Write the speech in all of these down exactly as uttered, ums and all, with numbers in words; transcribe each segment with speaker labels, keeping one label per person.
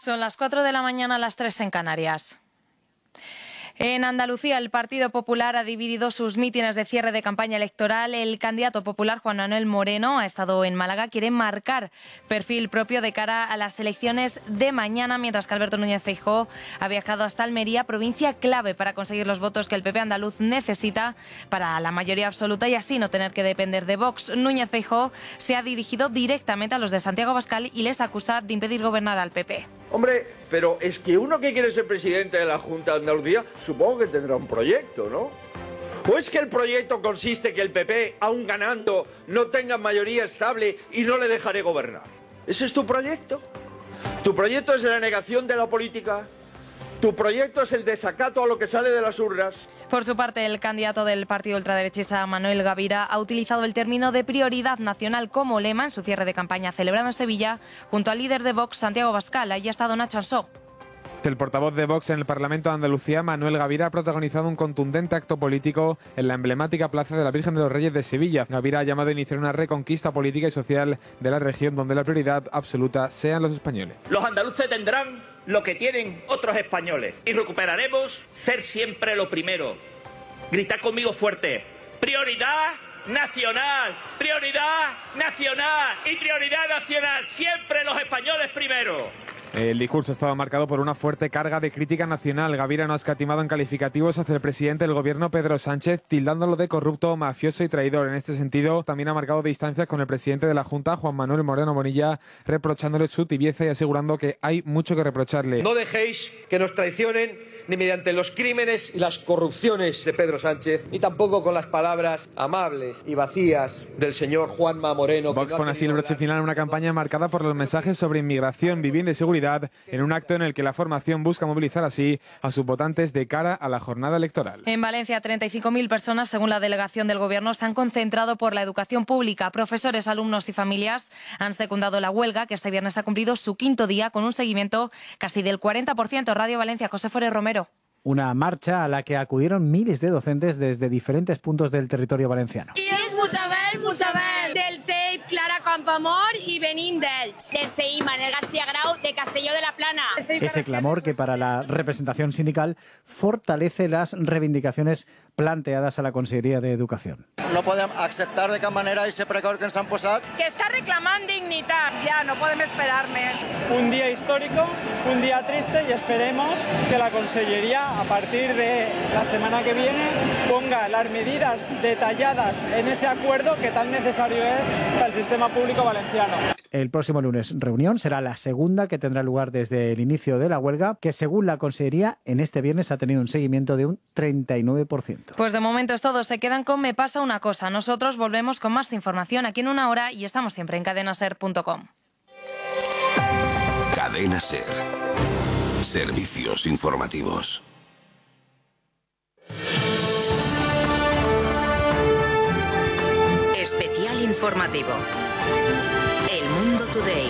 Speaker 1: Son las cuatro de la mañana, las tres en Canarias. En Andalucía, el Partido Popular ha dividido sus mítines de cierre de campaña electoral. El candidato popular, Juan Manuel Moreno, ha estado en Málaga. Quiere marcar perfil propio de cara a las elecciones de mañana, mientras que Alberto Núñez Feijóo ha viajado hasta Almería, provincia clave para conseguir los votos que el P P andaluz necesita para la mayoría absoluta y así no tener que depender de Vox. Núñez Feijóo se ha dirigido directamente a los de Santiago Abascal y les acusa de impedir gobernar al P P.
Speaker 2: Hombre, pero es que uno que quiere ser presidente de la Junta de Andalucía, supongo que tendrá un proyecto, ¿no? ¿O es que el proyecto consiste que el P P, aun ganando, no tenga mayoría estable y no le dejaré gobernar? ¿Ese es tu proyecto? ¿Tu proyecto es la negación de la política? ¿Tu proyecto es el desacato a lo que sale de las urnas?
Speaker 1: Por su parte, el candidato del partido ultraderechista Manuel Gavira ha utilizado el término de prioridad nacional como lema en su cierre de campaña celebrado en Sevilla junto al líder de Vox, Santiago Abascal. Allí ha estado Nacho Ansó.
Speaker 3: El portavoz de Vox en el Parlamento de Andalucía, Manuel Gavira, ha protagonizado un contundente acto político en la emblemática Plaza de la Virgen de los Reyes de Sevilla. Gavira ha llamado a iniciar una reconquista política y social de la región donde la prioridad absoluta sean los españoles.
Speaker 4: Los andaluces tendrán lo que tienen otros españoles y recuperaremos ser siempre lo primero. Gritad conmigo fuerte: prioridad nacional, prioridad nacional y prioridad nacional, siempre los españoles primero.
Speaker 3: El discurso ha estado marcado por una fuerte carga de crítica nacional. Gavira no ha escatimado en calificativos hacia el presidente del gobierno, Pedro Sánchez, tildándolo de corrupto, mafioso y traidor. En este sentido, también ha marcado distancias con el presidente de la Junta, Juan Manuel Moreno Bonilla, reprochándole su tibieza y asegurando que hay mucho que reprocharle.
Speaker 5: No dejéis que nos traicionen ni mediante los crímenes y las corrupciones de Pedro Sánchez, ni tampoco con las palabras amables y vacías del señor Juanma Moreno.
Speaker 3: Vox pone así el broche final en una campaña marcada por los mensajes sobre inmigración, vivienda y seguridad, en un acto en el que la formación busca movilizar así a sus votantes de cara a la jornada electoral.
Speaker 1: En Valencia, treinta y cinco mil personas, según la delegación del Gobierno, se han concentrado por la educación pública. Profesores, alumnos y familias han secundado la huelga, que este viernes ha cumplido su quinto día con un seguimiento casi del cuarenta por ciento. Radio Valencia, José Forés Romero.
Speaker 6: Una marcha a la que acudieron miles de docentes desde diferentes puntos del territorio valenciano.
Speaker 7: I és Muchabel, Muchabel, del C E I P Clara Campoamor y Benín d'Elx. Del C I Manuel García Grau de Castelló de la Plana.
Speaker 6: Ese clamor que para la representación sindical fortalece las reivindicacions planteades a la Conselleria d'Educació.
Speaker 8: No podem acceptar de cap manera ese precord que ens han posat.
Speaker 7: Que està reclamant dignitat. Ja, no podem esperar més.
Speaker 9: Un día histórico, un día triste y esperemos que la Consellería, a partir de la semana que viene, ponga las medidas detalladas en ese acuerdo que tan necesario es para el sistema público valenciano.
Speaker 6: El próximo lunes reunión será la segunda que tendrá lugar desde el inicio de la huelga, que según la Consellería en este viernes ha tenido un seguimiento de un treinta y nueve por ciento.
Speaker 1: Pues de momento es todo. Se quedan con Me pasa una cosa. Nosotros volvemos con más información aquí en una hora y estamos siempre en cadena ser punto com.
Speaker 10: Cadena Ser. Servicios informativos.
Speaker 11: Especial informativo. El Mundo Today.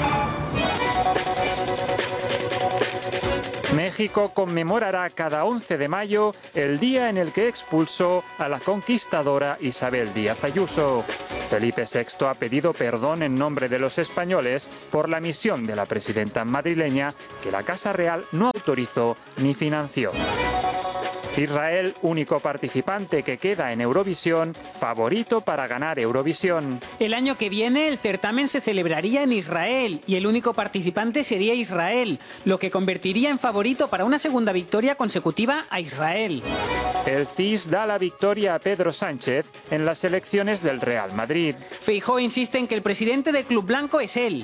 Speaker 12: México conmemorará cada once de mayo el día en el que expulsó a la conquistadora Isabel Díaz Ayuso. Felipe sexto ha pedido perdón en nombre de los españoles por la misión de la presidenta madrileña que la Casa Real no autorizó ni financió. Israel, único participante que queda en Eurovisión, favorito para ganar Eurovisión.
Speaker 13: El año que viene el certamen se celebraría en Israel y el único participante sería Israel, lo que convertiría en favorito para una segunda victoria consecutiva a Israel.
Speaker 12: El C I S da la victoria a Pedro Sánchez en las elecciones del Real Madrid.
Speaker 13: Feijóo insiste en que el presidente del Club Blanco es él.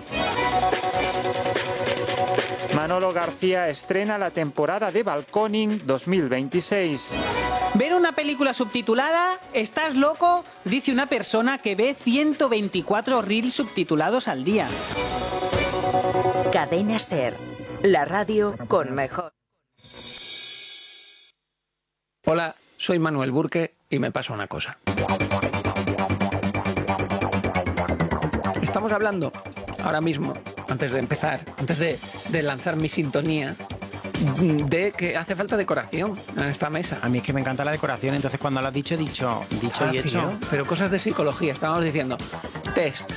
Speaker 12: Manolo García estrena la temporada de Balconing dos mil veintiséis.
Speaker 13: Ver una película subtitulada, ¿estás loco?, dice una persona que ve ciento veinticuatro reels subtitulados al día.
Speaker 11: Cadena Ser, la radio con mejor.
Speaker 14: Hola, soy Manuel Burke y me pasa una cosa. Estamos hablando ahora mismo, antes de empezar, antes de, de lanzar mi sintonía, de que hace falta decoración en esta mesa.
Speaker 15: A mí es que me encanta la decoración, entonces cuando lo has dicho, dicho, dicho
Speaker 14: ah,
Speaker 15: y hecho.
Speaker 14: Tío, pero cosas de psicología, estábamos diciendo tests,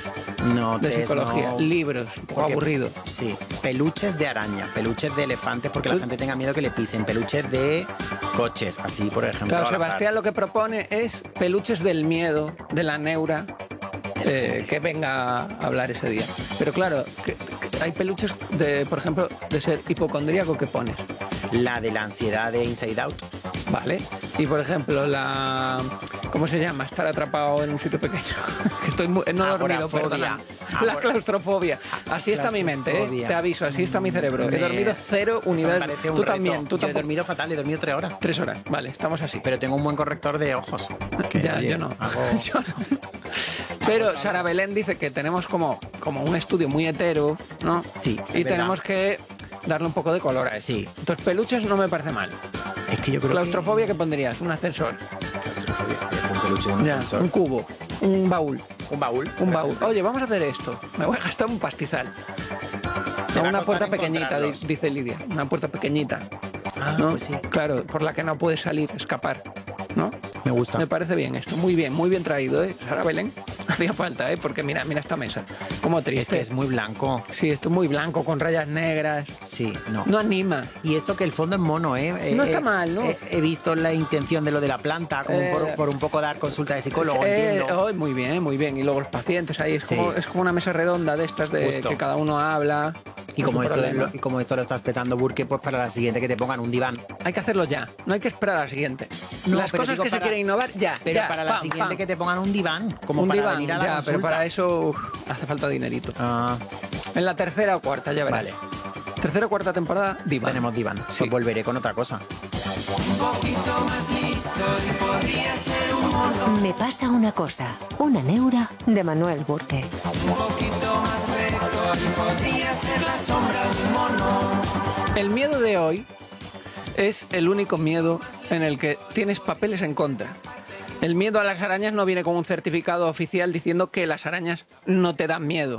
Speaker 15: No,
Speaker 14: de
Speaker 15: test,
Speaker 14: psicología,
Speaker 15: no.
Speaker 14: libros, un poco
Speaker 15: Porque-
Speaker 14: aburrido.
Speaker 15: Sí, peluches de araña, peluches de elefantes porque la gente tenga miedo que le pisen, peluches de coches, así por ejemplo.
Speaker 14: Claro,
Speaker 15: al azar.
Speaker 14: Sebastián lo que propone es peluches del miedo, de la neura, eh, que venga a hablar ese día. Pero claro, que- que hay peluches, de, por ejemplo, de ser hipocondríaco que pones.
Speaker 15: La de la ansiedad de Inside Out.
Speaker 14: Vale. Y por ejemplo, la... ¿Cómo se llama? Estar atrapado en un sitio pequeño. Que Estoy muy, no he dormido,
Speaker 15: Agorafobia.
Speaker 14: perdona.
Speaker 15: Agor-
Speaker 14: La claustrofobia. Así está mi mente, ¿eh?
Speaker 15: Claustrofobia.
Speaker 14: Te aviso, así está mi cerebro. He
Speaker 15: Me-
Speaker 14: dormido cero
Speaker 15: Esto me
Speaker 14: unidades.
Speaker 15: parece un
Speaker 14: Tú
Speaker 15: reto.
Speaker 14: también, tú
Speaker 15: Yo he
Speaker 14: tampoco.
Speaker 15: dormido fatal, he dormido tres horas.
Speaker 14: Tres horas, vale, estamos así.
Speaker 15: Pero tengo un buen corrector de ojos. Que,
Speaker 14: Ya,
Speaker 15: oye,
Speaker 14: yo no.
Speaker 15: hago-
Speaker 14: Yo no. Pero Sara Belén dice que tenemos como, como un estudio muy hetero, ¿no?
Speaker 15: Sí, es
Speaker 14: Y
Speaker 15: verdad.
Speaker 14: tenemos que darle un poco de color a eso.
Speaker 15: Sí.
Speaker 14: Entonces, peluches no me parece mal.
Speaker 15: Es que yo creo
Speaker 14: Claustrofobia, ¿qué pondrías? Un ascensor.
Speaker 15: que... Un peluche de un
Speaker 14: Ya,
Speaker 15: ascensor.
Speaker 14: un cubo. Un baúl.
Speaker 15: Un baúl.
Speaker 14: Un baúl. Oye, vamos a hacer esto. Me voy a gastar un pastizal.
Speaker 15: Te
Speaker 14: No,
Speaker 15: va a
Speaker 14: una
Speaker 15: costar
Speaker 14: puerta pequeñita, di-
Speaker 15: encontrarlos.
Speaker 14: dice Lidia. Una puerta pequeñita.
Speaker 15: Ah,
Speaker 14: ¿no?
Speaker 15: pues sí.
Speaker 14: Claro, por la que no puedes salir, escapar. ¿No?
Speaker 15: Me gusta.
Speaker 14: Me parece bien esto. Muy bien, muy bien traído, ¿eh? Sara Belén. Hacía falta, ¿eh? Porque mira, mira esta mesa. Como triste.
Speaker 15: Es que es muy blanco.
Speaker 14: Sí, esto es muy blanco, con rayas negras.
Speaker 15: Sí, no.
Speaker 14: No anima.
Speaker 15: Y esto que el fondo es mono, ¿eh?
Speaker 14: No
Speaker 15: Eh,
Speaker 14: está
Speaker 15: eh,
Speaker 14: mal, ¿no?
Speaker 15: eh, He visto la intención de lo de la planta, como
Speaker 14: Eh,
Speaker 15: por, por un poco dar consulta de psicólogo,
Speaker 14: Eh,
Speaker 15: entiendo.
Speaker 14: oh, muy bien, muy bien. Y luego los pacientes ahí. Es,
Speaker 15: Sí.
Speaker 14: como, es como una mesa redonda de estas de
Speaker 15: Justo.
Speaker 14: que cada uno habla.
Speaker 15: Y como,
Speaker 14: Sin
Speaker 15: esto,
Speaker 14: problema.
Speaker 15: lo, y como esto lo estás petando, Burke, pues para la siguiente que te pongan un diván.
Speaker 14: Hay que hacerlo ya. No hay que esperar a la siguiente.
Speaker 15: No,
Speaker 14: Las
Speaker 15: pero
Speaker 14: cosas
Speaker 15: digo
Speaker 14: que se
Speaker 15: para-
Speaker 14: quieren innovar, ya.
Speaker 15: Pero
Speaker 14: ya,
Speaker 15: para la
Speaker 14: pam,
Speaker 15: siguiente
Speaker 14: pam.
Speaker 15: que te pongan un diván, como
Speaker 14: un
Speaker 15: para
Speaker 14: diván,
Speaker 15: venir a la
Speaker 14: ya,
Speaker 15: consulta.
Speaker 14: pero para eso uf, hace falta dinerito.
Speaker 15: Ah,
Speaker 14: En la tercera o cuarta, ya verás.
Speaker 15: vale,
Speaker 14: Tercera o cuarta temporada, diván.
Speaker 15: tenemos diván.
Speaker 14: Sí.
Speaker 15: Pues volveré con otra cosa.
Speaker 16: Me pasa una cosa, una neura de Manuel Burke.
Speaker 14: El miedo de hoy es el único miedo en el que tienes papeles en contra. El miedo a las arañas no viene con un certificado oficial diciendo que las arañas no te dan miedo.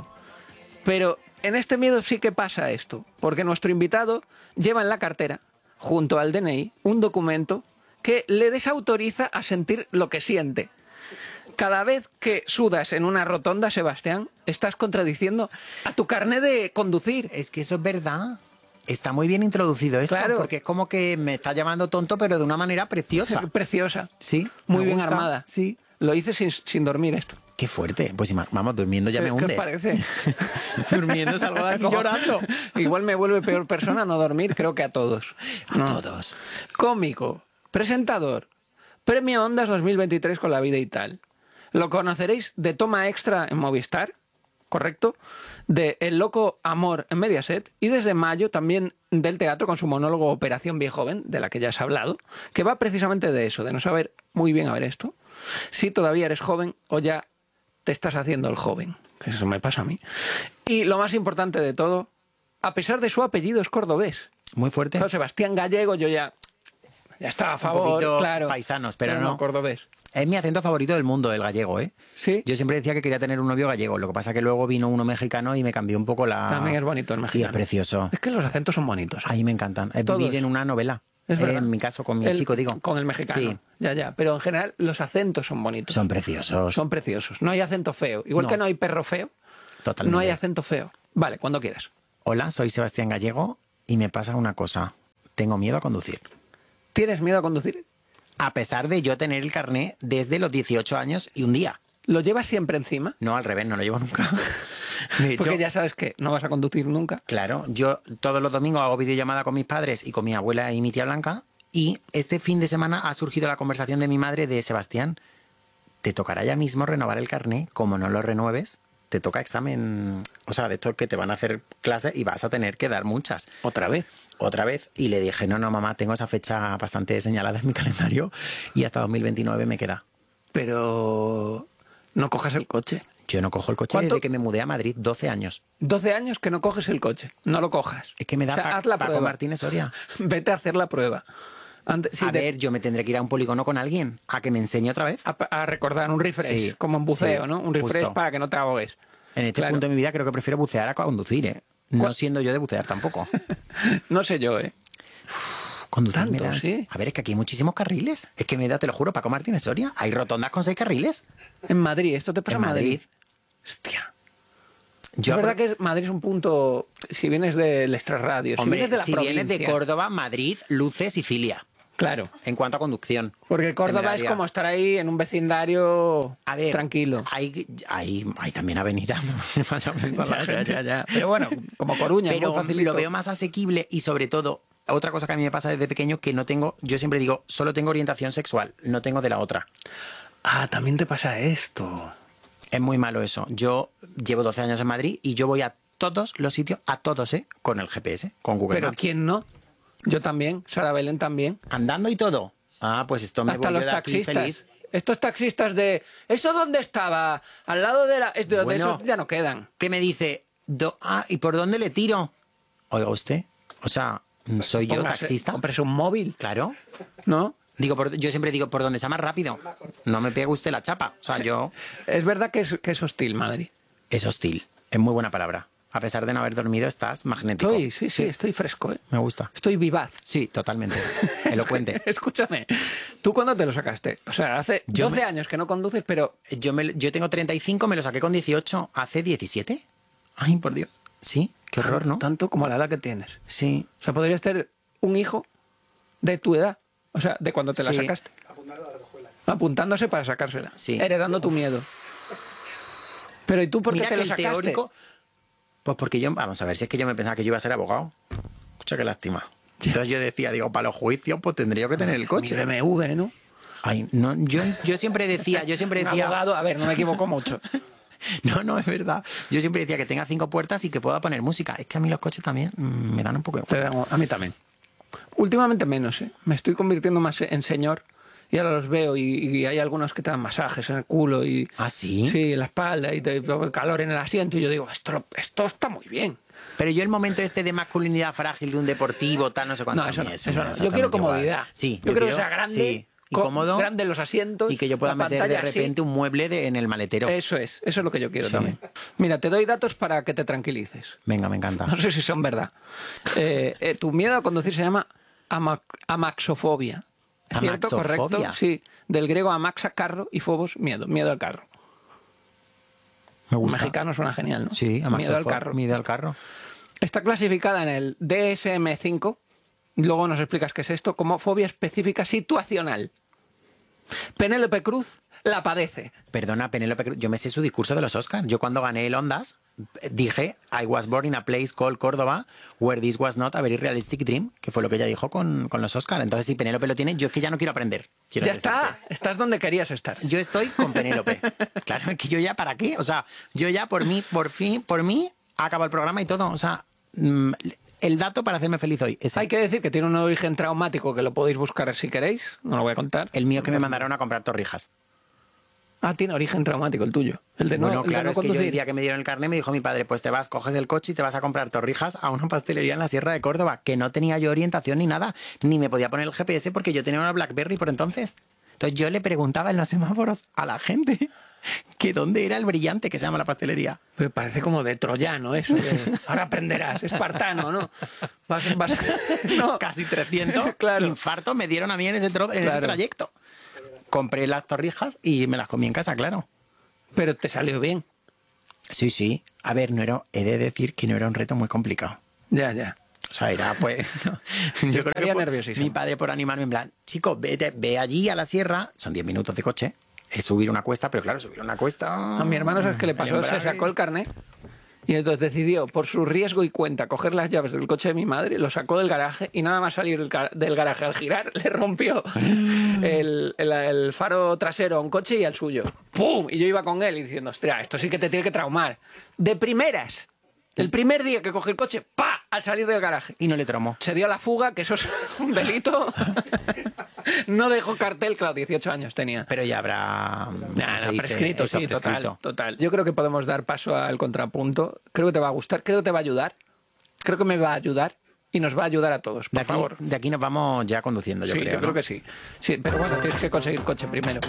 Speaker 14: Pero en este miedo sí que pasa esto, porque nuestro invitado lleva en la cartera, junto al D N I, un documento que le desautoriza a sentir lo que siente. Cada vez que sudas en una rotonda, Sebastián, estás contradiciendo a tu carné de conducir.
Speaker 15: Es que eso es verdad. Está muy bien introducido esto,
Speaker 14: Claro.
Speaker 15: porque es como que me está llamando tonto, pero de una manera preciosa.
Speaker 14: Preciosa.
Speaker 15: Sí,
Speaker 14: Muy
Speaker 15: me
Speaker 14: bien
Speaker 15: gusta.
Speaker 14: armada.
Speaker 15: Sí.
Speaker 14: Lo hice sin, sin dormir esto.
Speaker 15: Qué fuerte. Pues ima- vamos, durmiendo ya me
Speaker 14: ¿Qué os
Speaker 15: hundes.
Speaker 14: parece?
Speaker 15: Durmiendo salgo de aquí
Speaker 14: Como-
Speaker 15: llorando.
Speaker 14: Igual me vuelve peor persona no dormir, creo que a todos.
Speaker 15: A
Speaker 14: No.
Speaker 15: todos.
Speaker 14: Cómico, presentador, Premio Ondas dos mil veintitrés con La Vida y Tal. Lo conoceréis de Toma Extra en Movistar, ¿correcto? De El Loco Amor en Mediaset y desde mayo también del teatro con su monólogo Operación Viejo Joven, de la que ya has hablado, que va precisamente de eso, de no saber muy bien a ver esto, si todavía eres joven o ya te estás haciendo el joven, que eso me pasa a mí. Y lo más importante de todo, a pesar de su apellido es cordobés.
Speaker 15: Muy fuerte.
Speaker 14: Claro, Sebastián Gallego, yo ya, ya estaba a
Speaker 15: Un
Speaker 14: favor,
Speaker 15: poquito
Speaker 14: claro.
Speaker 15: paisanos, pero
Speaker 14: no,
Speaker 15: no.
Speaker 14: no, cordobés.
Speaker 15: Es mi acento favorito del mundo, el gallego, ¿eh?
Speaker 14: Sí.
Speaker 15: Yo siempre decía que quería tener un novio gallego. Lo que pasa que luego vino uno mexicano y me cambió un poco la...
Speaker 14: También es bonito el
Speaker 15: Sí,
Speaker 14: mexicano.
Speaker 15: es precioso.
Speaker 14: Es que los acentos son bonitos.
Speaker 15: A mí me encantan. Es
Speaker 14: Todos.
Speaker 15: vivir en una novela.
Speaker 14: Es
Speaker 15: Eh,
Speaker 14: verdad.
Speaker 15: en mi caso, con mi
Speaker 14: El-
Speaker 15: chico, digo.
Speaker 14: Con el mexicano.
Speaker 15: Sí.
Speaker 14: Ya, ya. Pero en general los acentos son bonitos.
Speaker 15: Son preciosos.
Speaker 14: Son preciosos. No hay acento feo. Igual
Speaker 15: No.
Speaker 14: que no hay perro feo,
Speaker 15: Totalmente.
Speaker 14: no hay acento feo. Vale, cuando quieras.
Speaker 15: Hola, soy Sebastián Gallego y me pasa una cosa. Tengo miedo a conducir.
Speaker 14: ¿Tienes miedo a conducir?
Speaker 15: A pesar de yo tener el carné desde los dieciocho años y un día.
Speaker 14: ¿Lo llevas siempre encima?
Speaker 15: No, al revés, no lo llevo nunca. De hecho,
Speaker 14: Porque ya sabes que no vas a conducir nunca.
Speaker 15: claro, yo todos los domingos hago videollamada con mis padres y con mi abuela y mi tía Blanca. Y este fin de semana ha surgido la conversación de mi madre de Sebastián, te tocará ya mismo renovar el carné. Como no lo renueves, te toca examen, o sea, de estos que te van a hacer clases y vas a tener que dar muchas.
Speaker 14: ¿Otra vez?
Speaker 15: Otra vez. Y le dije, no, no, mamá, tengo esa fecha bastante señalada en mi calendario y hasta dos mil veintinueve me queda.
Speaker 14: Pero no cojas el coche.
Speaker 15: Yo no cojo el coche
Speaker 14: ¿Cuánto?
Speaker 15: desde que me mudé a Madrid, doce años.
Speaker 14: doce años que no coges el coche. No lo cojas.
Speaker 15: Es que me da
Speaker 14: O sea,
Speaker 15: pa-
Speaker 14: haz la
Speaker 15: Paco
Speaker 14: prueba.
Speaker 15: Martínez Soria.
Speaker 14: Vete a hacer la prueba. Antes, sí,
Speaker 15: a
Speaker 14: de-
Speaker 15: ver, yo me tendré que ir a un polígono con alguien, a que me enseñe otra vez.
Speaker 14: a, a recordar un refresh,
Speaker 15: Sí,
Speaker 14: como en buceo,
Speaker 15: sí,
Speaker 14: ¿no? Un refresh
Speaker 15: justo.
Speaker 14: para que no te ahogues.
Speaker 15: En este
Speaker 14: Claro.
Speaker 15: punto de mi vida creo que prefiero bucear a conducir, ¿eh? No
Speaker 14: ¿Cuál?
Speaker 15: siendo yo de bucear tampoco.
Speaker 14: No sé yo, ¿eh?
Speaker 15: Conducir me
Speaker 14: Tanto,
Speaker 15: da-
Speaker 14: sí.
Speaker 15: A ver, es que aquí hay muchísimos carriles. Es que me da, te lo juro, Paco Martínez Soria. Hay rotondas con seis carriles.
Speaker 14: En Madrid, esto te pasa
Speaker 15: En
Speaker 14: en Madrid.
Speaker 15: Madrid.
Speaker 14: Hostia. Yo es verdad que Madrid es un punto, si vienes del extrarradio, si
Speaker 15: Hombre,
Speaker 14: vienes de la
Speaker 15: si
Speaker 14: provincia...
Speaker 15: vienes de Córdoba, Madrid, Luce, Sicilia.
Speaker 14: Claro.
Speaker 15: En cuanto a conducción.
Speaker 14: Porque Córdoba
Speaker 15: temeraria.
Speaker 14: es como estar ahí en un vecindario
Speaker 15: a ver,
Speaker 14: tranquilo.
Speaker 15: Hay, hay, hay también avenida.
Speaker 14: ya, ya, ya, ya. Pero bueno, como Coruña,
Speaker 15: pero
Speaker 14: es muy facilito.
Speaker 15: lo veo más asequible y sobre todo, otra cosa que a mí me pasa desde pequeño, que no tengo, yo siempre digo, solo tengo orientación sexual, no tengo de la otra.
Speaker 14: Ah, también te pasa esto.
Speaker 15: Es muy malo eso. Yo llevo doce años en Madrid y yo voy a todos los sitios, a todos, ¿eh? Con el G P S, con Google
Speaker 14: Pero
Speaker 15: Maps.
Speaker 14: ¿quién no? Yo también, Sara Belén también.
Speaker 15: ¿Andando y todo? Ah, pues esto me
Speaker 14: Hasta
Speaker 15: vuelve
Speaker 14: los
Speaker 15: de aquí
Speaker 14: taxistas.
Speaker 15: feliz.
Speaker 14: Estos taxistas de... ¿Eso dónde estaba? Al lado de la... Es de,
Speaker 15: Bueno,
Speaker 14: de esos ya no quedan.
Speaker 15: ¿Qué me dice? Do- ah, ¿y por dónde le tiro? Oiga usted, o sea, soy yo
Speaker 14: Póngase-
Speaker 15: taxista.
Speaker 14: Compres un móvil.
Speaker 15: Claro.
Speaker 14: ¿No?
Speaker 15: Digo, por- yo siempre digo, por donde sea más rápido. No me pegue usted la chapa. O sea, yo...
Speaker 14: Es verdad que es, que es hostil, Madrid.
Speaker 15: Es hostil. Es muy buena palabra. A pesar de no haber dormido, estás magnético.
Speaker 14: Estoy, sí, sí, estoy fresco, ¿eh?
Speaker 15: Me gusta.
Speaker 14: Estoy vivaz.
Speaker 15: Sí, totalmente. Elocuente.
Speaker 14: Escúchame, ¿tú cuándo te lo sacaste? O sea, hace
Speaker 15: Yo
Speaker 14: doce
Speaker 15: me-
Speaker 14: años que no conduces, pero...
Speaker 15: Yo, me, yo tengo treinta y cinco, me lo saqué con dieciocho. ¿Hace diecisiete? Ay, por Dios. Sí, qué horror, ¿no?
Speaker 14: Tanto como la edad que tienes.
Speaker 15: Sí.
Speaker 14: O sea, podrías tener un hijo de tu edad. O sea, de cuando te la
Speaker 15: Sí.
Speaker 14: sacaste. Apuntándose para sacársela.
Speaker 15: Sí.
Speaker 14: Heredando tu miedo. Pero ¿y tú por qué
Speaker 15: Mira
Speaker 14: te
Speaker 15: que
Speaker 14: lo
Speaker 15: el
Speaker 14: sacaste?
Speaker 15: teórico... Pues porque yo... Vamos a ver, si es que yo me pensaba que yo iba a ser abogado. Escucha, qué lástima. Entonces yo decía, digo, para los juicios, pues tendría que tener el coche.
Speaker 14: Mi B M W, ¿no?
Speaker 15: Ay, no, yo, yo siempre decía, yo siempre
Speaker 14: Un
Speaker 15: decía...
Speaker 14: abogado, a ver, no me equivoco mucho.
Speaker 15: No, no, es verdad. Yo siempre decía que tenga cinco puertas y que pueda poner música. Es que a mí los coches también mm, me dan un poco de...
Speaker 14: Te dan- a mí también. Últimamente menos, ¿eh? Me estoy convirtiendo más en señor y ahora los veo y, y hay algunos que te dan masajes en el culo y...
Speaker 15: ¿Ah, sí?
Speaker 14: Sí, en la espalda y te calor en el asiento y yo digo, esto, esto está muy bien.
Speaker 15: Pero yo el momento este de masculinidad frágil de un deportivo, tal, no sé cuánto.
Speaker 14: No, eso
Speaker 15: a
Speaker 14: no,
Speaker 15: mí
Speaker 14: eso
Speaker 15: me
Speaker 14: no.
Speaker 15: da
Speaker 14: Yo quiero
Speaker 15: exactamente
Speaker 14: comodidad.
Speaker 15: igual. Sí,
Speaker 14: Yo quiero que sea grande,
Speaker 15: sí. Y
Speaker 14: co-
Speaker 15: cómodo.
Speaker 14: grande los asientos.
Speaker 15: Y que yo pueda
Speaker 14: la
Speaker 15: meter de
Speaker 14: pantalla así.
Speaker 15: repente un mueble de- en el maletero.
Speaker 14: Eso es, eso es lo que yo quiero
Speaker 15: Sí.
Speaker 14: también. Mira, te doy datos para que te tranquilices.
Speaker 15: Venga, me encanta.
Speaker 14: No sé si son verdad. Eh, eh, tu miedo a conducir se llama ama- amaxofobia. ¿Es cierto?
Speaker 15: ¿Amaxofobia?
Speaker 14: ¿Correcto? Sí. Del griego amaxa, carro, y phobos, miedo. Miedo al carro.
Speaker 15: Me gusta.
Speaker 14: Mexicano suena genial, ¿no?
Speaker 15: Sí,
Speaker 14: Miedo al carro.
Speaker 15: Miedo al carro.
Speaker 14: Está clasificada en el D S M cinco, luego nos explicas qué es esto, como fobia específica situacional. Penélope Cruz la padece.
Speaker 15: Perdona, Penélope Cruz, yo me sé su discurso de los Oscars. Yo cuando gané el Ondas dije, I was born in a place called Córdoba, where this was not a very realistic dream, que fue lo que ella dijo con, con los Oscars. Entonces, si Penélope lo tiene, yo es que ya no quiero aprender. Quiero
Speaker 14: Ya
Speaker 15: decirte.
Speaker 14: está, estás donde querías estar.
Speaker 15: Yo estoy con Penélope. Claro, es que yo ya, ¿para qué? O sea, yo ya por mí, por fin, por mí, acaba el programa y todo. O sea, mm, el dato para hacerme feliz hoy. Ese.
Speaker 14: Hay que decir que tiene un origen traumático que lo podéis buscar si queréis, no lo voy a contar.
Speaker 15: El mío es que me mandaron a comprar torrijas.
Speaker 14: Ah, tiene origen traumático el tuyo. El de no,
Speaker 15: Bueno,
Speaker 14: el de
Speaker 15: claro,
Speaker 14: no
Speaker 15: es que yo
Speaker 14: conducir.
Speaker 15: el día que me dieron el carnet me dijo mi padre, pues te vas, coges el coche y te vas a comprar torrijas a una pastelería en la Sierra de Córdoba, que no tenía yo orientación ni nada, ni me podía poner el G P S porque yo tenía una BlackBerry por entonces. Entonces yo le preguntaba en los semáforos a la gente que dónde era el brillante que se llama la pastelería.
Speaker 14: Pues parece como de troyano eso. de, ahora aprenderás, espartano, ¿no? Vas, vas- no.
Speaker 15: Casi trescientos
Speaker 14: Claro.
Speaker 15: infartos me dieron a mí en ese, tro- en ese
Speaker 14: Claro.
Speaker 15: trayecto. Compré las torrijas y me las comí en casa, claro.
Speaker 14: Pero te salió bien.
Speaker 15: Sí, sí. A ver, no era, he de decir que no era un reto muy complicado.
Speaker 14: Ya, ya.
Speaker 15: O sea, era pues... yo creo
Speaker 14: estaría
Speaker 15: que por-
Speaker 14: nerviosísimo.
Speaker 15: mi padre por animarme en plan, chico, vete, ve allí a la sierra, son diez minutos de coche, es subir una cuesta, pero claro, subir una cuesta...
Speaker 14: A mi hermano, ¿sabes qué le pasó?
Speaker 15: el
Speaker 14: Se
Speaker 15: embrague.
Speaker 14: sacó el carnet y entonces decidió, por su riesgo y cuenta, coger las llaves del coche de mi madre, lo sacó del garaje y nada más salir del ca- del garaje al girar, le rompió el, el- el faro trasero a un coche y al suyo. ¡Pum! Y yo iba con él y diciendo, ostras, esto sí que te tiene que traumar. De primeras, el primer día que cogí el coche, ¡pa! Al salir del garaje.
Speaker 15: Y no le traumó.
Speaker 14: Se dio a la fuga, que eso es un delito. No dejó cartel, claro, dieciocho años tenía.
Speaker 15: Pero ya habrá... ¿cómo
Speaker 14: Nah,
Speaker 15: se
Speaker 14: no,
Speaker 15: dice?
Speaker 14: prescrito,
Speaker 15: Eso,
Speaker 14: sí,
Speaker 15: prescrito.
Speaker 14: total, total. Yo creo que podemos dar paso al contrapunto. Creo que te va a gustar, creo que te va a ayudar. Creo que me va a ayudar y nos va a ayudar a todos, por
Speaker 15: De aquí,
Speaker 14: favor.
Speaker 15: de aquí nos vamos ya conduciendo, yo
Speaker 14: sí,
Speaker 15: creo.
Speaker 14: yo creo
Speaker 15: ¿no?
Speaker 14: que sí. Sí, pero bueno, tienes que conseguir coche primero.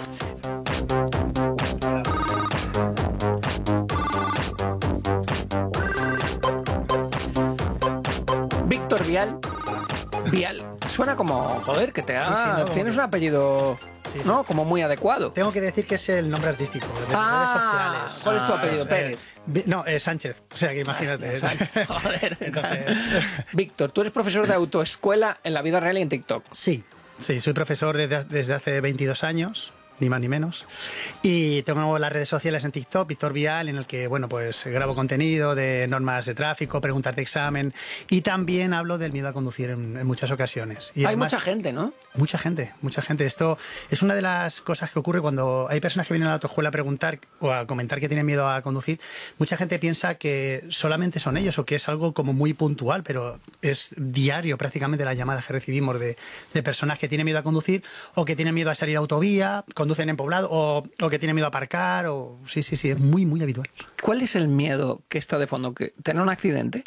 Speaker 14: Víctor Vial, Vial, Suena como, joder, que te ha...
Speaker 17: Sí, sí, no,
Speaker 14: tienes
Speaker 17: que...
Speaker 14: un apellido,
Speaker 17: sí, sí.
Speaker 14: ¿no? Como muy adecuado.
Speaker 17: Tengo que decir que es el nombre artístico, de
Speaker 14: ah,
Speaker 17: redes sociales.
Speaker 14: ¿Cuál es tu apellido?
Speaker 17: Ah,
Speaker 14: Pérez.
Speaker 17: Eh, no, es Sánchez. O sea, que imagínate.
Speaker 14: Joder. Entonces... Víctor, tú eres profesor de autoescuela en la vida real y en TikTok.
Speaker 17: Sí, sí, soy profesor desde, desde hace veintidós años. Ni más ni menos. Y tengo las redes sociales en TikTok, Víctor Vial, en el que, bueno, pues grabo contenido de normas de tráfico, preguntas de examen, y también hablo del miedo a conducir en, en muchas ocasiones. Y
Speaker 14: hay
Speaker 17: además,
Speaker 14: mucha gente, ¿no?
Speaker 17: Mucha gente, mucha gente. Esto es una de las cosas que ocurre cuando hay personas que vienen a la autoescuela a preguntar o a comentar que tienen miedo a conducir. Mucha gente piensa que solamente son ellos o que es algo como muy puntual, pero es diario prácticamente las llamadas que recibimos de, de personas que tienen miedo a conducir o que tienen miedo a salir a autovía, con conducen en poblado o, o que tienen miedo a aparcar. O... Sí, sí, sí, es muy, muy habitual.
Speaker 14: ¿Cuál es el miedo que está de fondo? ¿Que ¿Tener un accidente?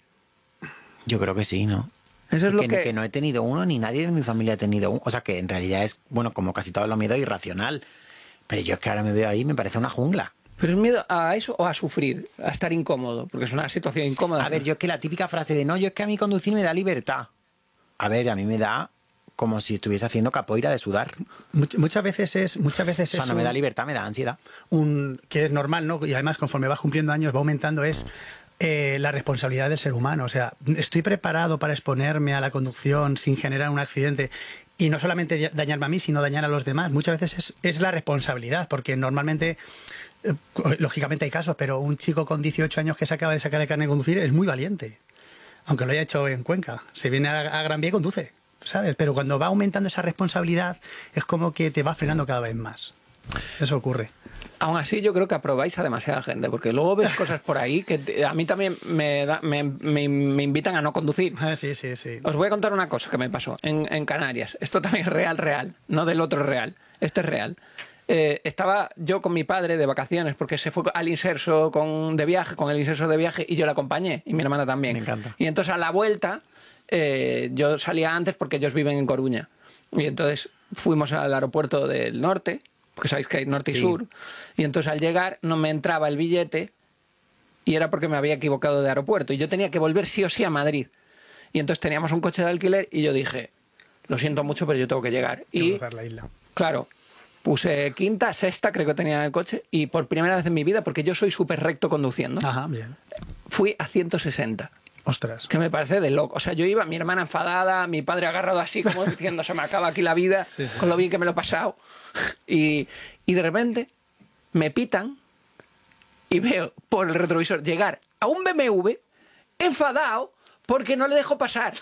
Speaker 15: Yo creo que sí, ¿no?
Speaker 14: Eso es
Speaker 15: que,
Speaker 14: lo que...
Speaker 15: que no he tenido uno, ni nadie de mi familia ha tenido uno. O sea, que en realidad es, bueno, como casi todo lo miedo, irracional. Pero yo es que ahora me veo ahí y me parece una jungla.
Speaker 14: ¿Pero es miedo a eso o a sufrir? A estar incómodo, porque es una situación incómoda.
Speaker 15: A ver, yo es que la típica frase de no, yo es que a mí conducir me da libertad. A ver, a mí me da... como si estuviese haciendo capoeira de sudar.
Speaker 17: Much, muchas veces es... Muchas veces
Speaker 15: o sea,
Speaker 17: es
Speaker 15: no
Speaker 17: un,
Speaker 15: me da libertad, me da ansiedad.
Speaker 17: Un, que es normal, ¿no? Y además, conforme vas cumpliendo años, va aumentando, es eh, la responsabilidad del ser humano. O sea, estoy preparado para exponerme a la conducción sin generar un accidente y no solamente dañarme a mí, sino dañar a los demás. Muchas veces es, es la responsabilidad, porque normalmente... Eh, lógicamente hay casos, pero un chico con dieciocho años que se acaba de sacar el carnet de conducir es muy valiente. Aunque lo haya hecho en Cuenca. Se viene a, a Gran Vía y conduce. ¿Sabes? Pero cuando va aumentando esa responsabilidad es como que te va frenando cada vez más. Eso ocurre.
Speaker 14: Aún así yo creo que aprobáis a demasiada gente, porque luego ves cosas por ahí que te, a mí también me, da, me, me, me invitan a no conducir.
Speaker 17: Ah, sí, sí, sí.
Speaker 14: Os voy a contar una cosa que me pasó en, en Canarias. Esto también es real, real, no del otro real. Esto es real. Eh, estaba yo con mi padre de vacaciones porque se fue al Inserso con, de viaje, con el Inserso de viaje, y yo le acompañé, y mi hermana también.
Speaker 15: Me encanta.
Speaker 14: Y entonces a la vuelta... Eh, yo salía antes porque ellos viven en Coruña. Y entonces fuimos al aeropuerto del norte, porque sabéis que hay norte y
Speaker 15: sí.
Speaker 14: sur. Y entonces al llegar no me entraba el billete y era porque me había equivocado de aeropuerto. Y yo tenía que volver sí o sí a Madrid. Y entonces teníamos un coche de alquiler y yo dije, lo siento mucho, pero yo tengo que llegar. Y
Speaker 17: la isla.
Speaker 14: Claro, puse quinta, sexta, creo que tenía en el coche. Y por primera vez en mi vida, porque yo soy súper recto conduciendo,
Speaker 17: Ajá, bien.
Speaker 14: fui a ciento sesenta.
Speaker 17: Ostras.
Speaker 14: Que me parece de loco. O sea, yo iba, mi hermana enfadada, mi padre agarrado así, como diciendo, se me acaba aquí la vida, sí, sí. con lo bien que me lo he pasado. Y, y de repente me pitan y veo por el retrovisor llegar a un B M W enfadado porque no le dejo pasar.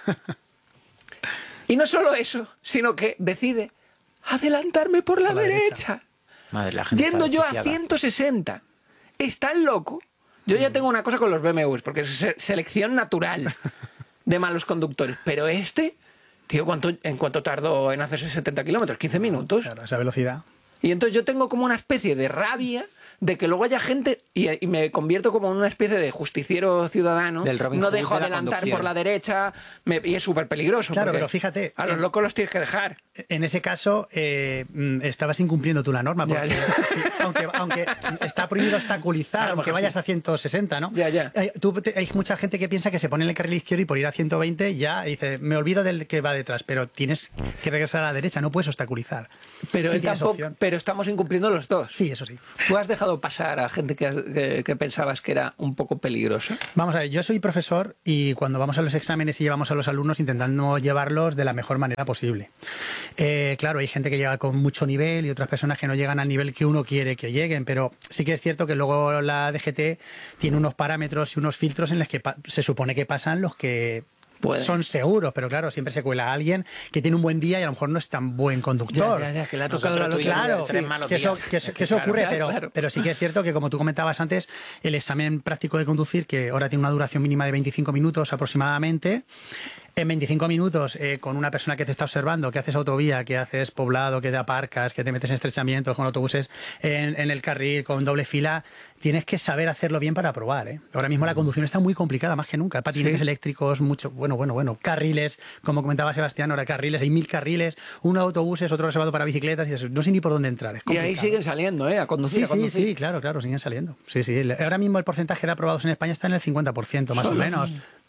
Speaker 14: Y no solo eso, sino que decide adelantarme por la, por la derecha. derecha.
Speaker 15: Madre, la gente
Speaker 14: yendo yo a ciento sesenta. Es tan loco. Yo ya tengo una cosa con los B M Ws, porque es selección natural de malos conductores. Pero este, tío, ¿cuánto, ¿en cuánto tardó en hacerse setenta kilómetros? ¿quince minutos?
Speaker 17: Claro, esa velocidad.
Speaker 14: Y entonces yo tengo como una especie de rabia de que luego haya gente, y, y me convierto como en una especie de justiciero ciudadano, no dejo de adelantar por la derecha, me, y es súper peligroso.
Speaker 17: Claro, pero fíjate...
Speaker 14: A los
Speaker 17: en,
Speaker 14: locos los tienes que dejar.
Speaker 17: En ese caso, eh, estabas incumpliendo tú la norma, porque ya, ya. Sí, aunque, aunque está prohibido obstaculizar, claro, aunque vayas sí. a ciento sesenta, ¿no?
Speaker 14: Ya, ya.
Speaker 17: Hay, tú, te, hay mucha gente que piensa que se pone en el carril izquierdo y por ir a ciento veinte ya dice, me olvido del que va detrás, pero tienes que regresar a la derecha, no puedes obstaculizar.
Speaker 14: Pero,
Speaker 17: sí
Speaker 14: tampoco, pero estamos incumpliendo los dos.
Speaker 17: Sí, eso sí.
Speaker 14: ¿Tú has dejado pasar a gente que, que, que pensabas que era un poco peligrosa?
Speaker 17: Vamos a ver, yo soy profesor y cuando vamos a los exámenes y llevamos a los alumnos intentando llevarlos de la mejor manera posible. Eh, claro, hay gente que llega con mucho nivel y otras personas que no llegan al nivel que uno quiere que lleguen, pero sí que es cierto que luego la D G T tiene unos parámetros y unos filtros en los que se supone que pasan los que... Pueden. Son seguros, pero claro, siempre se cuela a alguien que tiene un buen día y a lo mejor no es tan buen conductor.
Speaker 14: Ya, ya, ya, que le ha tocado la
Speaker 17: lotería. Claro, sí, que eso, que eso, que eso
Speaker 14: claro,
Speaker 17: ocurre,
Speaker 14: claro,
Speaker 17: pero,
Speaker 14: claro.
Speaker 17: pero sí que es cierto que, como tú comentabas antes, el examen práctico de conducir, que ahora tiene una duración mínima de veinticinco minutos aproximadamente, en veinticinco minutos, eh, con una persona que te está observando, que haces autovía, que haces poblado, que te aparcas, que te metes en estrechamientos con autobuses en, en el carril, con doble fila, tienes que saber hacerlo bien para aprobar, ¿eh? Ahora mismo la conducción está muy complicada, más que nunca. Patinetes ¿Sí? eléctricos, mucho, bueno, bueno, bueno, carriles, como comentaba Sebastián, ahora carriles, hay mil carriles, uno autobuses, otro reservado para bicicletas, y eso, no sé ni por dónde entrar. Es
Speaker 14: y ahí siguen saliendo, ¿eh? A conducir,
Speaker 17: sí,
Speaker 14: a conducir.
Speaker 17: Sí, sí, claro, claro, siguen saliendo. Sí, sí. Ahora mismo el porcentaje de aprobados en España está en el cincuenta por ciento, más Solo. o menos.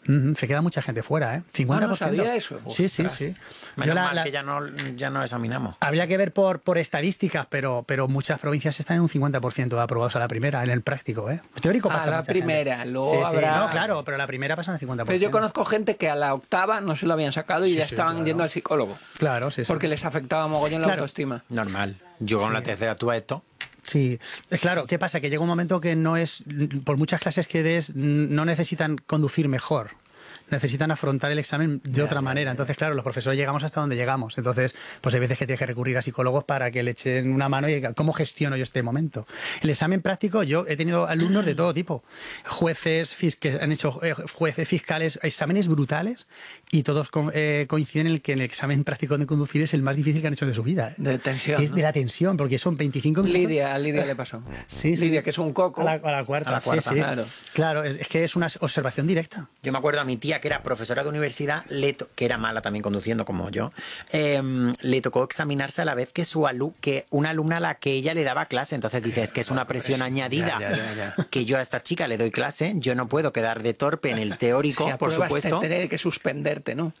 Speaker 17: Mm, se queda mucha gente fuera, ¿eh? cincuenta por ciento.
Speaker 14: Ah, no sabía eso.
Speaker 17: Sí, sí,
Speaker 15: Ostras.
Speaker 17: sí.
Speaker 15: Menos
Speaker 17: Yo la-
Speaker 15: mal
Speaker 17: la-
Speaker 15: que ya no, ya no examinamos.
Speaker 17: Habría que ver por, por estadísticas, pero, pero muchas provincias están en un cincuenta por ciento de aprobados a la primera, en el práctico, ¿eh? Teórico
Speaker 14: A
Speaker 17: pasa
Speaker 14: la
Speaker 17: mucha
Speaker 14: primera,
Speaker 17: gente.
Speaker 14: luego
Speaker 17: Sí, sí,
Speaker 14: habrá-
Speaker 17: no, claro, pero la primera pasa en el cincuenta por
Speaker 14: Pero
Speaker 17: ciento.
Speaker 14: yo conozco gente que a la octava no se lo habían sacado y
Speaker 17: Sí,
Speaker 14: ya
Speaker 17: sí,
Speaker 14: estaban
Speaker 17: claro.
Speaker 14: yendo al psicólogo.
Speaker 17: Claro, sí, sí.
Speaker 14: Porque les afectaba mogollón la
Speaker 17: Claro.
Speaker 14: autoestima.
Speaker 15: Normal. Yo con
Speaker 17: Sí.
Speaker 15: la tercera tuve esto.
Speaker 17: Sí, es claro, ¿qué pasa? Que llega un momento que no es, por muchas clases que des, no necesitan conducir mejor. Necesitan afrontar el examen de otra manera. Entonces, claro, los profesores llegamos hasta donde llegamos. Entonces, pues hay veces que tienes que recurrir a psicólogos para que le echen una mano y cómo gestiono yo este momento. El examen práctico, yo he tenido alumnos de todo tipo. Jueces fis- que han hecho eh, jueces fiscales, exámenes brutales y todos co- eh, coinciden en el que el examen práctico de conducir es el más difícil que han hecho de su vida. ¿eh?
Speaker 14: De tensión.
Speaker 17: Es
Speaker 14: ¿no?
Speaker 17: de la tensión, porque son veinticinco minutos.
Speaker 14: Lidia, a Lidia le pasó.
Speaker 17: Sí, sí.
Speaker 14: Lidia, que es un coco.
Speaker 17: A la, a la cuarta,
Speaker 15: A la cuarta,
Speaker 17: sí, sí.
Speaker 14: claro.
Speaker 17: Claro, es, es que es una observación directa.
Speaker 15: Yo me acuerdo a mi tía, que era profesora de universidad, le to- que era mala también conduciendo como yo, eh, le tocó examinarse a la vez que su alu que una alumna a la que ella le daba clase. Entonces dice, es que es una presión añadida.
Speaker 14: Ya, ya, ya, ya.
Speaker 15: Que yo a esta chica le doy clase, yo no puedo quedar de torpe en el teórico,
Speaker 14: Si
Speaker 15: por
Speaker 14: apruebas,
Speaker 15: supuesto.
Speaker 14: te tendré que suspenderte, ¿no?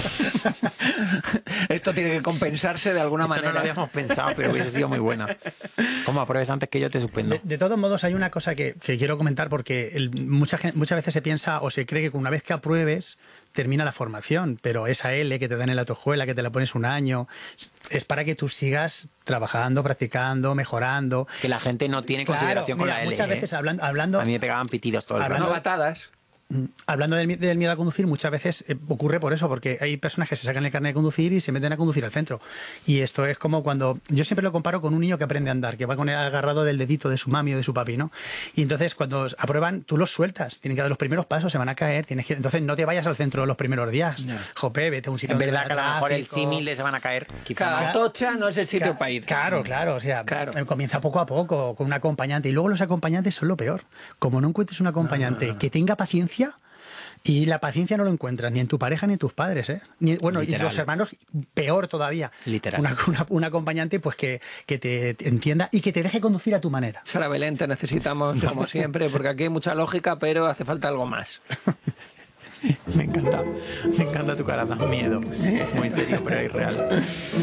Speaker 14: Esto tiene que compensarse de alguna
Speaker 15: Esto
Speaker 14: manera.
Speaker 15: no lo habíamos pensado, pero hubiese sido muy buena. Como apruebes antes que yo, te suspendo.
Speaker 17: De, de todos modos, hay una cosa que, que quiero comentar porque el- mucha gen- muchas veces se piensa o se cree que una vez que apruebes termina la formación, pero esa L que te dan en la autoescuela, que te la pones un año, es para que tú sigas trabajando, practicando, mejorando.
Speaker 15: Que la gente no tiene
Speaker 17: Claro,
Speaker 15: consideración con
Speaker 17: mira,
Speaker 15: la L.
Speaker 17: Muchas
Speaker 15: ¿eh?
Speaker 17: veces hablando, hablando
Speaker 15: A mí me pegaban pitidos todo el
Speaker 17: Hablando-
Speaker 15: rato.
Speaker 14: No batadas.
Speaker 17: Mm, Hablando del, mi- del miedo a conducir, muchas veces eh, ocurre por eso, porque hay personas que se sacan el carnet de conducir y se meten a conducir al centro. Y esto es como cuando, yo siempre lo comparo con un niño que aprende a andar, que va con el agarrado del dedito de su mami o de su papi, ¿no? Y entonces cuando aprueban, tú los sueltas, tienen que dar los primeros pasos, se van a caer, tienes que, entonces no te vayas al centro los primeros días.
Speaker 15: Ya.
Speaker 17: Jope, vete a un sitio
Speaker 15: En
Speaker 17: donde
Speaker 15: verdad, que
Speaker 17: haya
Speaker 15: a lo mejor el
Speaker 17: tráfico.
Speaker 15: símil de se van a caer. Quizá
Speaker 14: Cada
Speaker 15: no.
Speaker 14: tocha no es el sitio
Speaker 17: Ca-
Speaker 14: para ir.
Speaker 17: Claro, claro, o sea,
Speaker 14: Claro.
Speaker 17: eh, comienza poco a poco con un acompañante y luego los acompañantes son lo peor. Como no encuentres un acompañante que tenga paciencia, y la paciencia no lo encuentras ni en tu pareja ni en tus padres, ¿eh? Ni, bueno,
Speaker 15: Literal.
Speaker 17: y los hermanos, peor todavía.
Speaker 15: Literal.
Speaker 17: Una, una- un acompañante pues que, que te, te entienda y que te deje conducir a tu manera.
Speaker 14: Sara Belén, te necesitamos como siempre, porque aquí hay mucha lógica, pero hace falta algo más.
Speaker 15: Me encanta. Me encanta tu cara, das miedo. Muy serio, pero es real.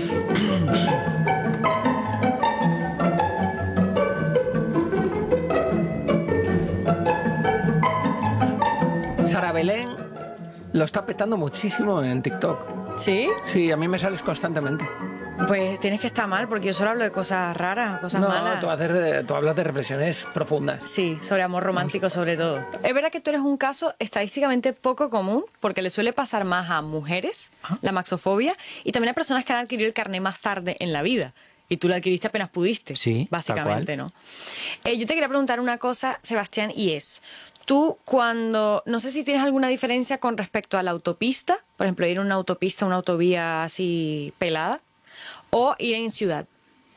Speaker 14: Sara Belén lo está petando muchísimo en TikTok.
Speaker 1: ¿Sí?
Speaker 14: Sí, a mí me sales constantemente.
Speaker 1: Pues tienes que estar mal, porque yo solo hablo de cosas raras, cosas
Speaker 14: No,
Speaker 1: malas.
Speaker 14: tú, haces de- tú hablas de reflexiones profundas.
Speaker 1: Sí, sobre amor romántico sobre todo. Es verdad que tú eres un caso estadísticamente poco común, porque le suele pasar más a mujeres, la maxofobia, y también a personas que han adquirido el carné más tarde en la vida. Y tú lo adquiriste apenas pudiste,
Speaker 15: Sí,
Speaker 1: básicamente,
Speaker 15: tal
Speaker 1: ¿no? Eh, yo te quería preguntar una cosa, Sebastián, y es, tú cuando, no sé si tienes alguna diferencia con respecto a la autopista, por ejemplo, ir a una autopista, una autovía así pelada, o ir en ciudad.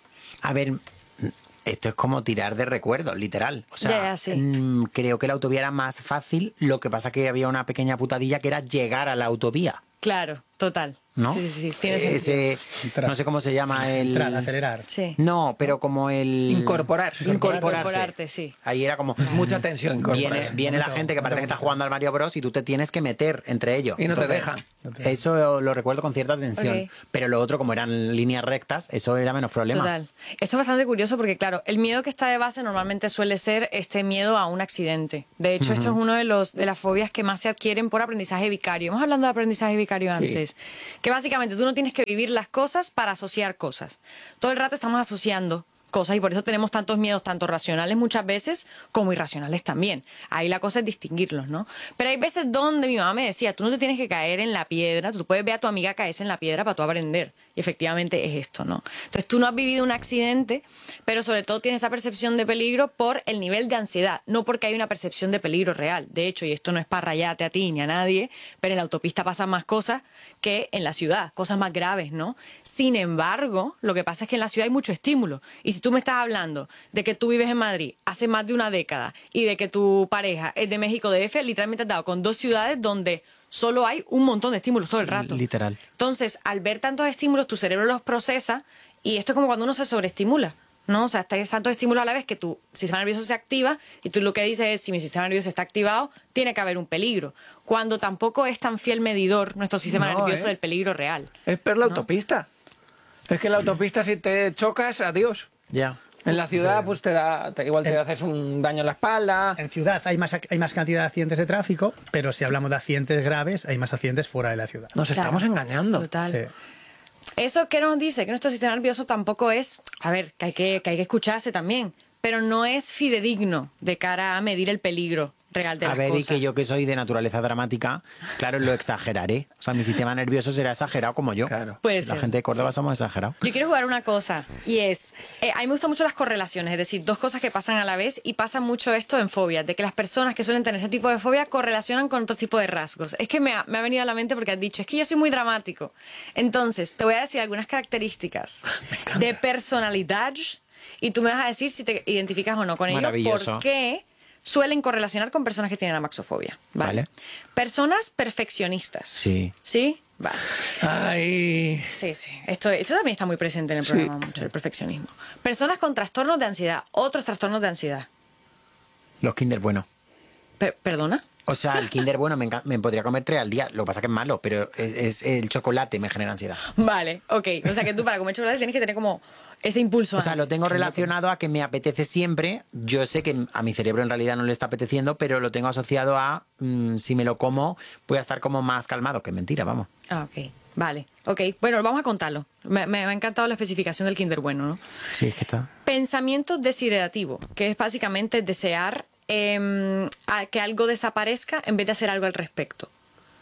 Speaker 15: A ver, esto es como tirar de recuerdos, literal. O sea,
Speaker 1: Ya, ya, sí.
Speaker 15: mm, creo que la autovía era más fácil, lo que pasa que había una pequeña putadilla que era llegar a la autovía,
Speaker 1: Claro, total.
Speaker 15: ¿no?
Speaker 1: Sí, sí, sí, tiene
Speaker 15: Ese,
Speaker 17: Entrar.
Speaker 15: no sé cómo se llama el...
Speaker 17: Entrar, acelerar.
Speaker 1: Sí.
Speaker 15: No, pero como el...
Speaker 14: Incorporarse.
Speaker 15: Incorporarse.
Speaker 1: Incorporarte, sí.
Speaker 15: Ahí era como...
Speaker 14: Mucha tensión.
Speaker 15: Viene,
Speaker 14: incorporarse.
Speaker 15: viene la gente que parece que está jugando al Mario Bros y tú te tienes que meter entre ellos.
Speaker 14: Y no te
Speaker 15: Entonces,
Speaker 14: dejan.
Speaker 15: Eso lo recuerdo con cierta tensión.
Speaker 1: Ok.
Speaker 15: Pero lo otro, como eran líneas rectas, eso era menos problema.
Speaker 1: Total. Esto es bastante curioso porque, claro, el miedo que está de base normalmente suele ser este miedo a un accidente. De hecho, esto es uno de los de las fobias que más se adquieren por aprendizaje vicario. Hemos hablado de aprendizaje vicario antes. Que básicamente tú no tienes que vivir las cosas para asociar cosas. Todo el rato estamos asociando cosas y por eso tenemos tantos miedos, tanto racionales muchas veces como irracionales también. Ahí la cosa es distinguirlos, ¿no? Pero hay veces donde mi mamá me decía, tú no te tienes que caer en la piedra, tú puedes ver a tu amiga caerse en la piedra para tú aprender. Y efectivamente es esto, ¿no? Entonces tú no has vivido un accidente, pero sobre todo tienes esa percepción de peligro por el nivel de ansiedad, no porque hay una percepción de peligro real. De hecho, y esto no es para rayarte a ti ni a nadie, pero en la autopista pasan más cosas que en la ciudad, cosas más graves, ¿no? Sin embargo, lo que pasa es que en la ciudad hay mucho estímulo. Y si tú me estás hablando de que tú vives en Madrid hace más de una década y de que tu pareja es de México D F, literalmente has dado con dos ciudades donde solo hay un montón de estímulos todo el rato.
Speaker 15: Literal.
Speaker 1: Entonces, al ver tantos estímulos, tu cerebro los procesa y esto es como cuando uno se sobreestimula. ¿no? O sea, hay tantos estímulos a la vez que tu sistema nervioso se activa y tú lo que dices es, si mi sistema nervioso está activado, tiene que haber un peligro. Cuando tampoco es tan fiel medidor nuestro sistema
Speaker 14: No,
Speaker 1: nervioso
Speaker 14: ¿eh?
Speaker 1: del peligro real.
Speaker 14: Es per la
Speaker 1: ¿no?
Speaker 14: autopista. Es que en la autopista si te chocas, adiós.
Speaker 15: Ya.
Speaker 14: En la ciudad,
Speaker 17: Sí.
Speaker 14: pues te da, te, igual te
Speaker 17: En- Eh,
Speaker 14: haces un daño en la espalda.
Speaker 17: En ciudad hay más, hay más cantidad de accidentes de tráfico, pero si hablamos de accidentes graves, hay más accidentes fuera de la ciudad.
Speaker 14: Nos
Speaker 1: Claro.
Speaker 14: estamos engañando.
Speaker 1: Total.
Speaker 17: Sí.
Speaker 1: Eso que nos dice que nuestro sistema nervioso tampoco es, a ver, que hay que, que hay que escucharse también, pero no es fidedigno de cara a medir el peligro real de
Speaker 15: A
Speaker 1: las
Speaker 15: ver, y
Speaker 1: cosas.
Speaker 15: que yo que soy de naturaleza dramática, claro, lo exageraré. O sea, mi sistema nervioso será exagerado como yo.
Speaker 14: Claro.
Speaker 1: Puede
Speaker 15: La
Speaker 1: ser.
Speaker 15: gente de Córdoba somos exagerados.
Speaker 1: Yo quiero jugar una cosa, y es, eh, a mí me gustan mucho las correlaciones, es decir, dos cosas que pasan a la vez, y pasa mucho esto en fobias, de que las personas que suelen tener ese tipo de fobia correlacionan con otro tipo de rasgos. Es que me ha, me ha venido a la mente porque has dicho, es que yo soy muy dramático. Entonces, te voy a decir algunas características de personalidad, y tú me vas a decir si te identificas o no con ello,
Speaker 15: Maravilloso.
Speaker 1: por qué suelen correlacionar con personas que tienen amaxofobia. ¿Vale?
Speaker 15: Vale.
Speaker 1: Personas perfeccionistas.
Speaker 15: Sí.
Speaker 1: ¿Sí? Vale.
Speaker 14: Ay.
Speaker 1: Sí, sí. Esto, esto también está muy presente en el
Speaker 14: Sí,
Speaker 1: programa, mucho, el perfeccionismo. Personas con trastornos de ansiedad, otros trastornos de ansiedad.
Speaker 15: Los Kinder bueno.
Speaker 1: Pe- ¿Perdona?
Speaker 15: O sea, el Kinder bueno me, enca- me podría comer tres al día. Lo que pasa que es malo, pero es, es el chocolate me genera ansiedad.
Speaker 1: Vale, ok. O sea que tú para comer chocolate tienes que tener como ese impulso.
Speaker 15: O sea, lo tengo relacionado a que me apetece siempre. Yo sé que a mi cerebro en realidad no le está apeteciendo, pero lo tengo asociado a mm, si me lo como, voy a estar como más calmado. Que mentira, vamos.
Speaker 1: Ah, ok. Vale. Ok. Bueno, vamos a contarlo. Me, me ha encantado la especificación del Kinder bueno, ¿no?
Speaker 15: Sí, es que está.
Speaker 1: Pensamiento desiderativo, que es básicamente desear eh, a que algo desaparezca en vez de hacer algo al respecto.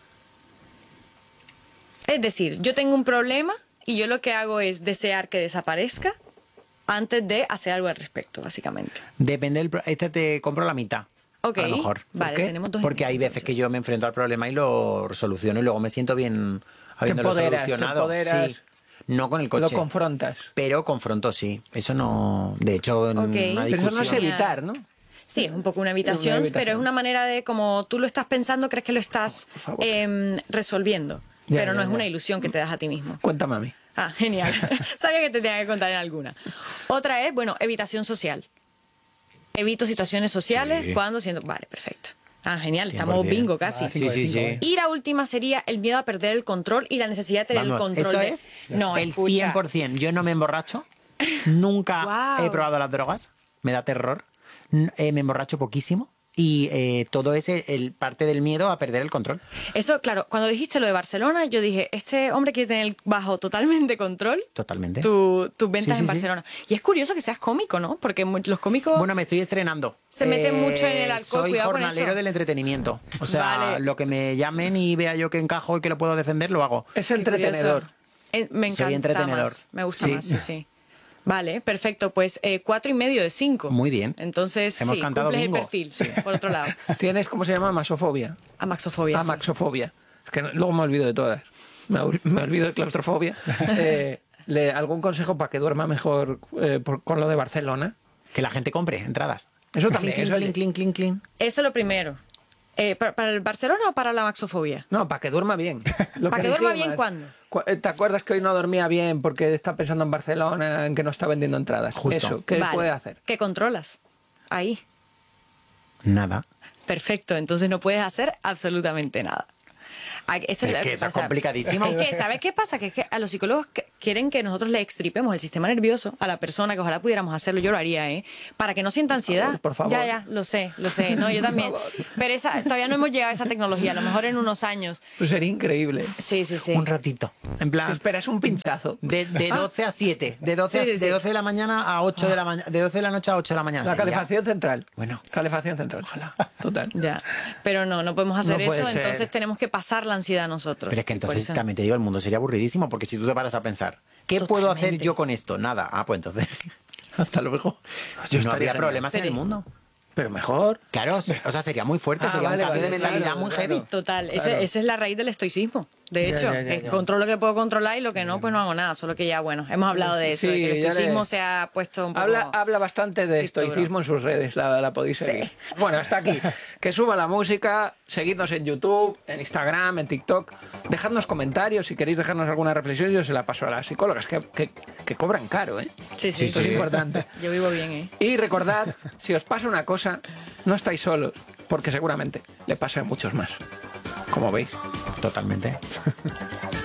Speaker 1: Es decir, yo tengo un problema y yo lo que hago es desear que desaparezca antes de hacer algo al respecto, básicamente.
Speaker 15: Depende del... pro- Este te compro la mitad.
Speaker 1: Ok.
Speaker 15: A lo mejor.
Speaker 1: Vale,
Speaker 15: ¿Por qué?
Speaker 1: tenemos dos
Speaker 15: Porque hay veces que yo me enfrento al problema y lo soluciono y luego me siento bien habiéndolo
Speaker 14: empoderas, te
Speaker 15: solucionado.
Speaker 14: empoderas.
Speaker 15: Sí. No con el
Speaker 14: Lo
Speaker 15: coche.
Speaker 14: confrontas.
Speaker 15: Pero confronto sí. Eso no... De hecho, en
Speaker 1: Ok.
Speaker 15: una
Speaker 1: Pero
Speaker 14: Pero eso no es
Speaker 15: discusión...
Speaker 14: evitar, ¿no?
Speaker 1: Sí, es un poco una evitación,
Speaker 14: Una evitación.
Speaker 1: pero es una manera de, como tú lo estás pensando, crees que lo estás em, resolviendo.
Speaker 14: Ya,
Speaker 1: pero no
Speaker 14: ya,
Speaker 1: es
Speaker 14: ya.
Speaker 1: una ilusión que te das a ti mismo.
Speaker 14: Cuéntame a mí.
Speaker 1: Ah, genial. Sabía que te tenía que contar en alguna. Otra es, bueno, evitación social. Evito situaciones sociales
Speaker 15: Sí.
Speaker 1: cuando siento... Vale, perfecto. Ah, genial,
Speaker 15: cien
Speaker 1: estamos
Speaker 15: por ciento.
Speaker 1: bingo casi.
Speaker 17: Ah,
Speaker 15: Sí, sí, sí.
Speaker 1: Y la última sería el miedo a perder el control y la necesidad de tener
Speaker 15: Vamos,
Speaker 1: el control.
Speaker 15: eso
Speaker 1: de...
Speaker 15: es
Speaker 1: No,
Speaker 15: el
Speaker 1: escucha.
Speaker 15: cien por ciento. Yo no me emborracho. Nunca
Speaker 1: Guau.
Speaker 15: he probado las drogas. Me da terror. N- eh, me emborracho poquísimo. Y eh, todo es el, el parte del miedo a perder el control.
Speaker 1: Eso, claro, cuando dijiste lo de Barcelona, yo dije, este hombre quiere tener bajo totalmente control
Speaker 15: Totalmente.
Speaker 1: tu- tus ventas
Speaker 15: Sí, sí,
Speaker 1: en
Speaker 15: sí.
Speaker 1: Barcelona. Y es curioso que seas cómico, ¿no? Porque mu- los cómicos...
Speaker 15: Bueno, me estoy estrenando. Eh,
Speaker 1: Se mete mucho en el alcohol,
Speaker 15: Soy
Speaker 1: cuidado con
Speaker 15: jornalero
Speaker 1: eso.
Speaker 15: del entretenimiento. O sea,
Speaker 1: Vale.
Speaker 15: lo que me llamen y vea yo que encajo y que lo puedo defender, lo hago.
Speaker 14: Es
Speaker 1: Qué
Speaker 14: entretenedor.
Speaker 1: curioso. Eh, me
Speaker 15: Soy
Speaker 1: encanta
Speaker 15: entretenedor.
Speaker 1: más. Me gusta
Speaker 15: Sí.
Speaker 1: más, sí, sí. Vale, perfecto. Pues eh, cuatro y medio de cinco.
Speaker 15: Muy bien.
Speaker 1: Entonces,
Speaker 15: Hemos
Speaker 1: sí,
Speaker 15: cantado
Speaker 1: cumples
Speaker 15: bingo.
Speaker 1: el perfil, por otro lado.
Speaker 14: Tienes, ¿cómo se llama? Masofobia.
Speaker 1: Amaxofobia. sí.
Speaker 14: Amaxofobia. Es que no- luego me olvido de todas. Me, ol- me olvido de claustrofobia. Eh, le- ¿Algún consejo para que duerma mejor eh, por- con lo de Barcelona?
Speaker 15: Que la gente compre entradas.
Speaker 14: Eso también.
Speaker 15: Clink,
Speaker 14: eso
Speaker 15: clink,
Speaker 14: es-
Speaker 15: clink, clink, clink.
Speaker 1: Eso lo primero. Eh, ¿para, para el Barcelona o para la amaxofobia?
Speaker 14: No, para que duerma bien. Lo
Speaker 1: ¿Para que duerma
Speaker 14: dijimos.
Speaker 1: bien cuándo?
Speaker 14: Cu- eh, ¿Te acuerdas que hoy no dormía bien porque está pensando en Barcelona, en que no está vendiendo entradas?
Speaker 15: Justo.
Speaker 14: Eso, ¿qué
Speaker 1: Vale.
Speaker 14: puede hacer?
Speaker 1: ¿Qué controlas? Ahí.
Speaker 15: Nada.
Speaker 1: Perfecto, entonces no puedes hacer absolutamente nada. Ay, esto
Speaker 15: Es
Speaker 1: lo
Speaker 15: que eso es complicadísimo.
Speaker 1: Es que, ¿sabes qué pasa? Que es que a los psicólogos que- quieren que nosotros le extripemos el sistema nervioso a la persona, que ojalá pudiéramos hacerlo, yo lo haría, ¿eh? Para que no sienta ansiedad.
Speaker 14: favor, por favor.
Speaker 1: Ya, ya, lo sé, lo sé. No, yo también. Pero esa, todavía no hemos llegado a esa tecnología, a lo mejor en unos años.
Speaker 14: Pues sería increíble.
Speaker 1: Sí, sí, sí.
Speaker 15: Un ratito. En
Speaker 14: Te
Speaker 15: plan,
Speaker 14: esperas un pinchazo.
Speaker 15: de, de doce a siete. De doce, a-
Speaker 1: Sí, sí, sí.
Speaker 15: de doce de la mañana a ocho de la mañana. De doce de la noche a ocho de la mañana.
Speaker 14: La
Speaker 15: sería.
Speaker 14: calefacción central.
Speaker 15: Bueno.
Speaker 14: Calefacción central. Ojalá. Total.
Speaker 1: Ya. Pero no, no podemos hacer
Speaker 14: No puede
Speaker 1: eso,
Speaker 14: ser.
Speaker 1: entonces tenemos que pasar la ansiedad nosotros.
Speaker 15: Pero es que
Speaker 1: Y por
Speaker 15: entonces
Speaker 1: eso-
Speaker 15: también te digo, el mundo sería aburridísimo, porque si tú te paras a pensar, ¿qué puedo hacer
Speaker 1: Totalmente.
Speaker 15: yo con esto? Nada. Ah, pues entonces, hasta luego.
Speaker 14: Yo
Speaker 15: no
Speaker 14: estaría
Speaker 15: habría
Speaker 14: genial.
Speaker 15: problemas en el
Speaker 1: Pero-
Speaker 15: mundo.
Speaker 14: Pero mejor.
Speaker 15: Claro, o sea, sería muy fuerte,
Speaker 14: Ah,
Speaker 15: sería
Speaker 14: vale,
Speaker 15: un cambio
Speaker 14: vale,
Speaker 15: de mentalidad
Speaker 14: claro,
Speaker 15: muy
Speaker 14: claro.
Speaker 15: heavy.
Speaker 1: Total, ese-
Speaker 14: Claro.
Speaker 1: esa es la raíz del estoicismo.
Speaker 18: De hecho,
Speaker 14: Ya, ya, ya, ya.
Speaker 18: controlo lo que puedo controlar y lo que no, pues no hago nada. Solo que ya, bueno, hemos hablado de eso,
Speaker 14: Sí,
Speaker 18: de que el
Speaker 14: ya
Speaker 18: estoicismo
Speaker 14: le-
Speaker 18: se ha puesto un poco...
Speaker 14: Habla, habla bastante de
Speaker 18: Cristo,
Speaker 14: estoicismo en sus redes, la, la podéis seguir. Bueno, hasta aquí. Que suba la música, seguidnos en YouTube, en Instagram, en TikTok. Dejadnos comentarios si queréis dejarnos alguna reflexión. Yo se la paso a las psicólogas, que, que, que cobran caro, ¿eh?
Speaker 18: Sí, sí,
Speaker 14: Esto
Speaker 18: sí.
Speaker 14: es importante.
Speaker 18: Yo vivo bien, ¿eh?
Speaker 14: Y recordad, si os pasa una cosa, no estáis solos, porque seguramente le pasa a muchos más. Como veis.
Speaker 15: Totalmente.